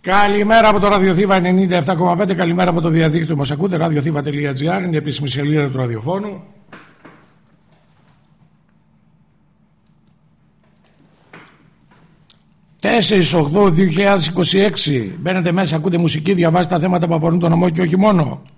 Καλημέρα από το ραδιοθήβα 97,5. Καλημέρα από το διαδίκτυο. Μας ακούτε, radiothήβα.gr, είναι η επίσημη σελίδα του ραδιοφώνου. Τέσσερις 8-2026. Μπαίνετε μέσα, ακούτε μουσική, διαβάζετε τα θέματα που αφορούν τον νομό και όχι μόνο.